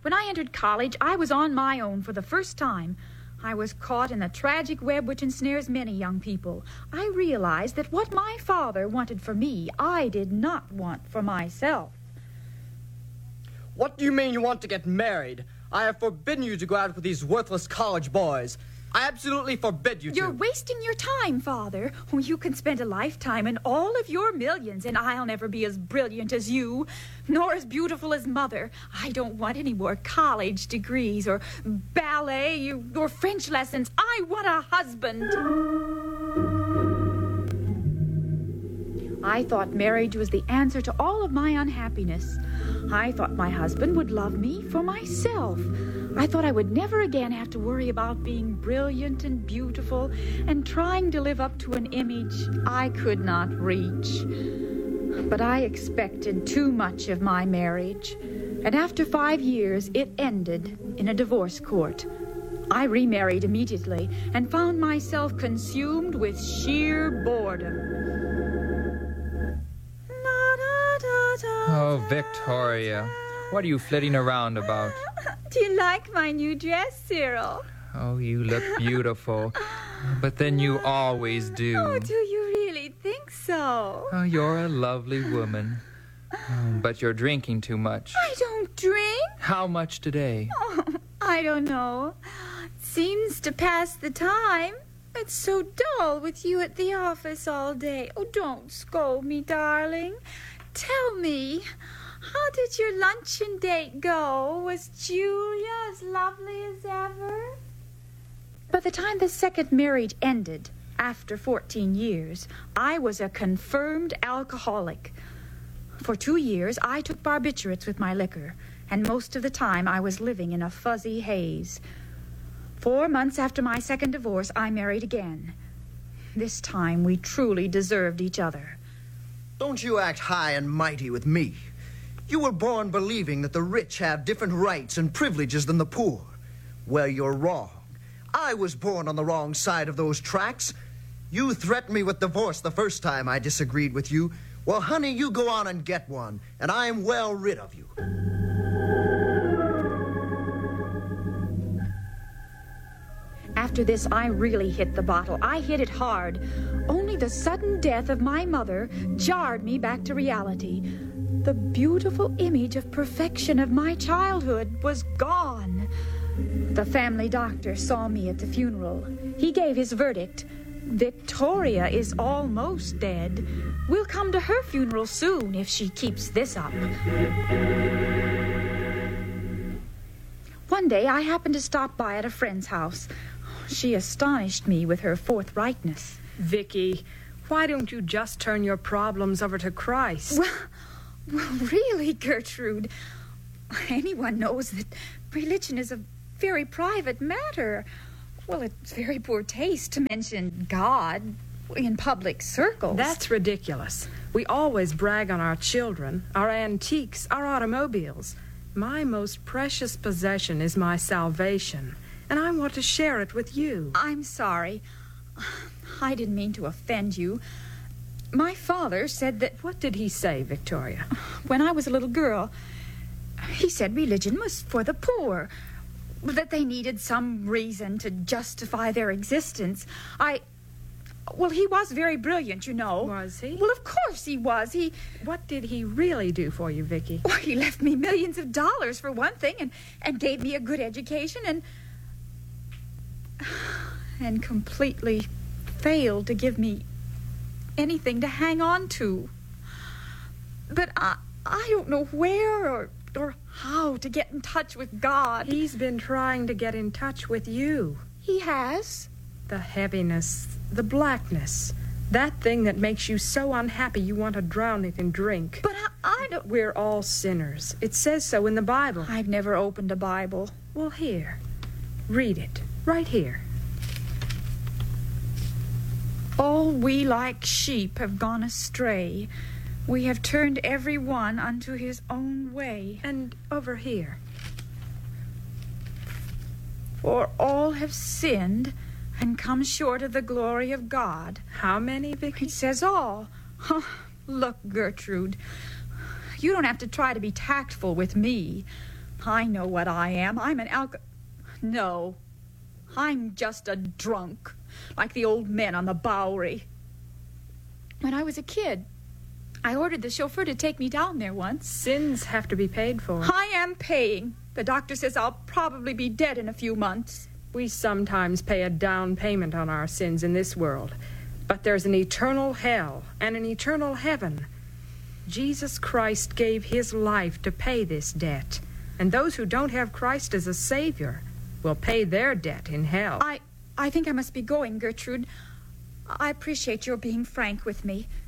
When I entered college, I was on my own for the first time. I was caught in the tragic web which ensnares many young people. I realized that what my father wanted for me, I did not want for myself. What do you mean you want to get married? I have forbidden you to go out with these worthless college boys. I absolutely forbid you to. You're wasting your time, Father. Oh, you can spend a lifetime and all of your millions, and I'll never be as brilliant as you, nor as beautiful as Mother. I don't want any more college degrees or ballet or French lessons. I want a husband. I thought marriage was the answer to all of my unhappiness. I thought my husband would love me for myself. I thought I would never again have to worry about being brilliant and beautiful and trying to live up to an image I could not reach. But I expected too much of my marriage, and after 5 years, it ended in a divorce court. I remarried immediately and found myself consumed with sheer boredom. Oh, Victoria, what are you flitting around about? Do you like my new dress, Cyril? Oh, you look beautiful. But then you always do. Oh, do you really think so? Oh, you're a lovely woman. But you're drinking too much. I don't drink. How much today? Oh, I don't know. Seems to pass the time. It's so dull with you at the office all day. Oh, don't scold me, darling. Tell me, how did your luncheon date go? Was Julia as lovely as ever? By the time the second marriage ended, after 14 years, I was a confirmed alcoholic. For 2 years, I took barbiturates with my liquor, and most of the time I was living in a fuzzy haze. 4 months after my second divorce, I married again. This time, we truly deserved each other. Don't you act high and mighty with me. You were born believing that the rich have different rights and privileges than the poor. Well, you're wrong. I was born on the wrong side of those tracks. You threatened me with divorce the first time I disagreed with you. Well, honey, you go on and get one, and I am well rid of you. After this, I really hit the bottle. I hit it hard. Only the sudden death of my mother jarred me back to reality. The beautiful image of perfection of my childhood was gone. The family doctor saw me at the funeral. He gave his verdict. Victoria is almost dead. We'll come to her funeral soon if she keeps this up. One day, I happened to stop by at a friend's house. She astonished me with her forthrightness. Vicky, why don't you just turn your problems over to Christ? Well, really, Gertrude, anyone knows that religion is a very private matter. Well, it's very poor taste to mention God in public circles. That's ridiculous. We always brag on our children, our antiques, our automobiles. My most precious possession is my salvation, and I want to share it with you. I'm sorry. I didn't mean to offend you. My father said that... What did he say, Victoria? When I was a little girl, he said religion was for the poor, that they needed some reason to justify their existence. Well, he was very brilliant, you know. Was he? Well, of course he was. What did he really do for you, Vicky? Well, he left me millions of dollars, for one thing, and gave me a good education, and completely failed to give me anything to hang on to. But I don't know where or how to get in touch with God. He's been trying to get in touch with you. He has? The heaviness, the blackness, that thing that makes you so unhappy you want to drown it in drink. But I don't... We're all sinners. It says so in the Bible. I've never opened a Bible. Well, here. Read it. Right here. All we like sheep have gone astray. We have turned every one unto his own way. And over here. For all have sinned and come short of the glory of God. How many, Vicky? It says all. Look, Gertrude, you don't have to try to be tactful with me. I know what I am. I'm an No, I'm just a drunk, like the old men on the Bowery. When I was a kid, I ordered the chauffeur to take me down there once. Sins have to be paid for. I am paying. The doctor says I'll probably be dead in a few months. We sometimes pay a down payment on our sins in this world, but there's an eternal hell and an eternal heaven. Jesus Christ gave his life to pay this debt, and those who don't have Christ as a Savior will pay their debt in hell. I think I must be going, Gertrude. I appreciate your being frank with me.